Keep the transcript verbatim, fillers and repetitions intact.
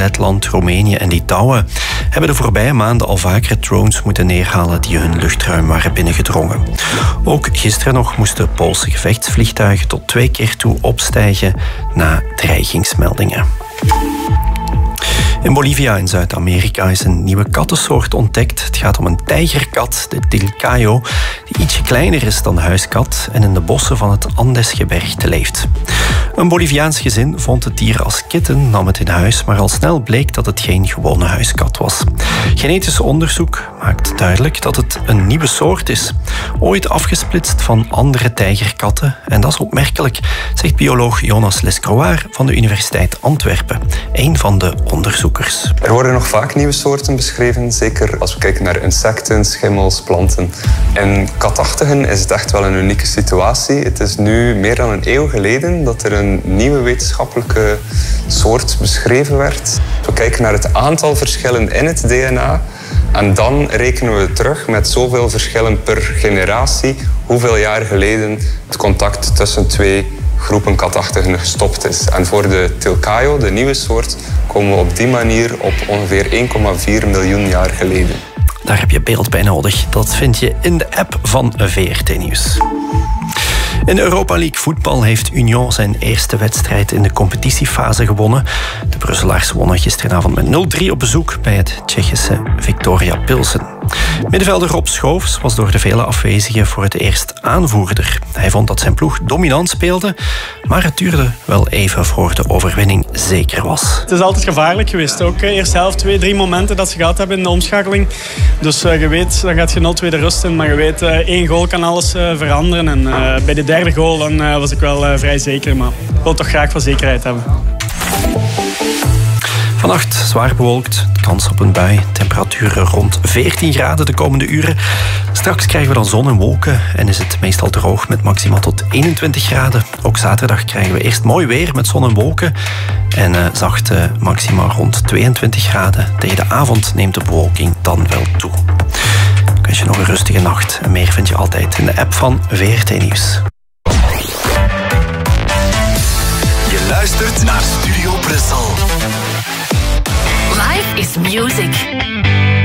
Letland, Roemenië en Litouwen hebben de voorbije maanden al vaker drones moeten neerhalen die hun luchtruim waren binnengedrongen. Ook gisteren nog moesten Poolse gevechtsvliegtuigen tot twee keer toe opstijgen na dreigingsmeldingen. In Bolivia in Zuid-Amerika is een nieuwe kattensoort ontdekt. Het gaat om een tijgerkat, de Tilcayo, die ietsje kleiner is dan de huiskat en in de bossen van het Andesgebergte leeft. Een Boliviaans gezin vond het dier als kitten, nam het in huis, maar al snel bleek dat het geen gewone huiskat was. Genetisch onderzoek maakt duidelijk dat het een nieuwe soort is, ooit afgesplitst van andere tijgerkatten. En dat is opmerkelijk, zegt bioloog Jonas Lescroart van de Universiteit Antwerpen, een van de onderzoekers. Er worden nog vaak nieuwe soorten beschreven, zeker als we kijken naar insecten, schimmels, planten. En katachtigen is het echt wel een unieke situatie. Het is nu meer dan een eeuw geleden dat er een nieuwe wetenschappelijke soort beschreven werd. We kijken naar het aantal verschillen in het D N A en dan rekenen we terug met zoveel verschillen per generatie hoeveel jaar geleden het contact tussen twee groepen katachtigen gestopt is. En voor de Tilcayo, de nieuwe soort, komen we op die manier op ongeveer één komma vier miljoen jaar geleden. Daar heb je beeld bij nodig. Dat vind je in de app van V R T Nieuws. In de Europa League voetbal heeft Union zijn eerste wedstrijd in de competitiefase gewonnen. De Brusselaars wonnen gisteravond met nul drie op bezoek bij het Tsjechische Viktoria Pilsen. Middenvelder Rob Schoofs was door de vele afwezigen voor het eerst aanvoerder. Hij vond dat zijn ploeg dominant speelde, maar het duurde wel even voor de overwinning zeker was. Het is altijd gevaarlijk geweest. Ook eerst helft, twee, drie momenten dat ze gehad hebben in de omschakeling. Dus uh, je weet, dan gaat je nul twee de rust in, maar je weet, uh, één goal kan alles uh, veranderen. En uh, bij de derde goal dan, uh, was ik wel uh, vrij zeker, maar ik wil toch graag wat zekerheid hebben. Vannacht zwaar bewolkt, kans op een bui, temperaturen rond veertien graden de komende uren. Straks krijgen we dan zon en wolken en is het meestal droog met maxima tot eenentwintig graden. Ook zaterdag krijgen we eerst mooi weer met zon en wolken en uh, zachte maxima rond tweeëntwintig graden. Tegen de avond neemt de bewolking dan wel toe. Ik wens je nog een rustige nacht en meer vind je altijd in de app van V R T Nieuws. Je luistert naar Studio Brussel. Life is music.